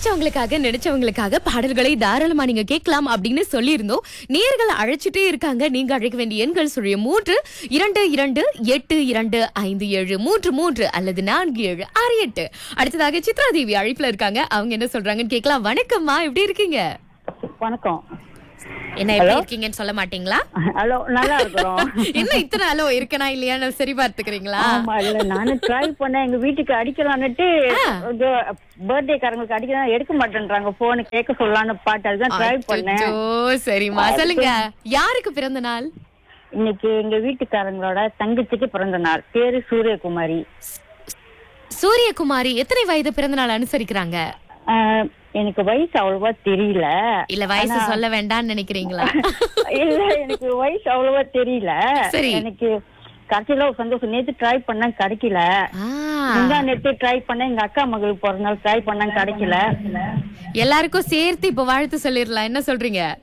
நினைச்சவங்களுக்காக பாடல்களை தாராளமா நீங்க கேட்கலாம் அப்படின்னு சொல்லியிருந்தோம். நேயர்கள் அழைச்சிட்டே இருக்காங்க. நீங்க அழைக்க வேண்டிய எண்கள் சொல்லிய 32282257333 அல்லது 4768. அடுத்ததாக சித்ரா தேவி அழைப்புல இருக்காங்க. அவங்க என்ன சொல்றாங்கன்னு கேட்கலாம். வணக்கம்மா, எப்படி இருக்கீங்க? வணக்கம். என்ன எப்படி இருக்கீங்கன்னு சொல்ல மாட்டீங்களா? ஹலோ, நல்லா இருக்கிறோம். என்ன இத்தனை அலோ இருக்கனா இல்லையான்னு சரி பார்த்துக்கிறீங்களா? ஆமா, இல்ல நானும் ட்ரை பண்ணேன். எங்க வீட்டுக்கு அடிக்கலான்னுட்டு பர்த்டே காரங்களுக்கு அடிக்கலாம், எடுக்க மாட்டேன்றாங்க. போன் கேட்க சொல்லலான்னு பாட்டு, அதுதான் ட்ரை பண்ணேன். சரிம்மா, சொல்லுங்க. யாருக்கு பிறந்த நாள் இன்னைக்கு? எங்க வீட்டுக்காரங்களோட தங்கச்சிக்கு பிறந்த நாள். பேரு சூரியகுமாரி. சூரியகுமாரி எத்தனை வயது பிறந்த நாள் அனுசரிக்கிறாங்க? எனக்கு வயசு அவ்வளவா தெரியல. இல்ல வயசு சொல்ல வேண்டாம்னு நினைக்கிறீங்களா? இல்ல, எனக்கு வயசு அவ்வளவா தெரியல. சரி, எனக்கு கடைசியில ஒரு சந்தோஷம். நேத்து ட்ரை பண்ண கிடைக்கல. நேத்து ட்ரை பண்ண எங்க அக்கா மகளுக்கு பிறந்த நாள் ட்ரை பண்ண கிடைக்கல. எல்லாருக்கும் சேர்த்து இப்ப வாழ்த்து சொல்லிடலாம். என்ன சொல்றீங்க?